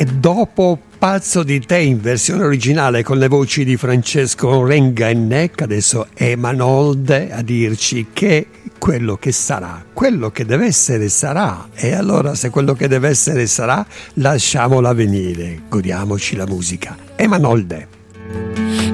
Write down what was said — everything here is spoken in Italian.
E dopo Pazzo di te in versione originale con le voci di Francesco Renga e Neck, adesso Emanolde a dirci che quello che sarà, quello che deve essere sarà. E allora se quello che deve essere sarà, lasciamola venire, godiamoci la musica. Emanolde.